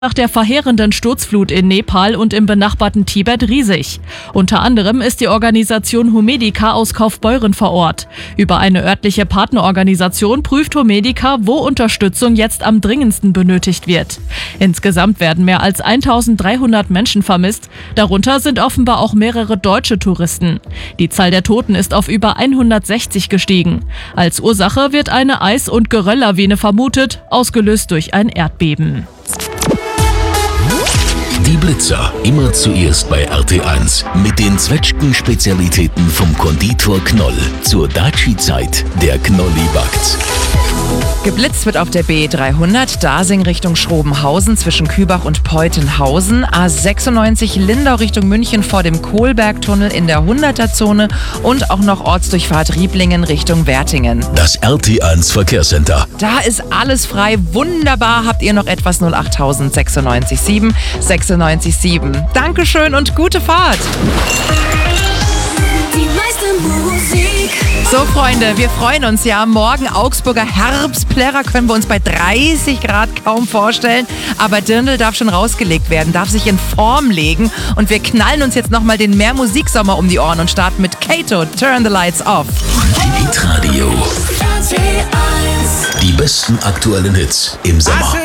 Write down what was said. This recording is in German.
Nach der verheerenden Sturzflut in Nepal und im benachbarten Tibet riesig. Unter anderem ist die Organisation Humedica aus Kaufbeuren vor Ort. Über eine örtliche Partnerorganisation prüft Humedica, wo Unterstützung jetzt am dringendsten benötigt wird. Insgesamt werden mehr als 1300 Menschen vermisst. Darunter sind offenbar auch mehrere deutsche Touristen. Die Zahl der Toten ist auf über 160 gestiegen. Als Ursache wird eine Eis- und Gerölllawine vermutet, ausgelöst durch ein Erdbeben. Die Blitzer, immer zuerst bei RT1 mit den Zwetschgen-Spezialitäten vom Konditor Knoll. Zur Daci-Zeit, der Knolli backt. Geblitzt wird auf der B300 Dasing Richtung Schrobenhausen zwischen Kübach und Peutenhausen, A96 Lindau Richtung München vor dem Kohlbergtunnel in der 100er-Zone und auch noch Ortsdurchfahrt Rieblingen Richtung Wertingen. Das RT1 Verkehrscenter. Da ist alles frei, wunderbar. Habt ihr noch etwas 08000 967 967. Dankeschön und gute Fahrt. Die meiste Musik. So Freunde, wir freuen uns ja. Morgen Augsburger Herbstplärrer können wir uns bei 30 Grad kaum vorstellen. Aber Dirndl darf schon rausgelegt werden, darf sich in Form legen. Und wir knallen uns jetzt nochmal den Mehr-Musik-Sommer um die Ohren und starten mit Kato, Turn the Lights Off. Hitradio. RT1. Die besten aktuellen Hits im Sommer.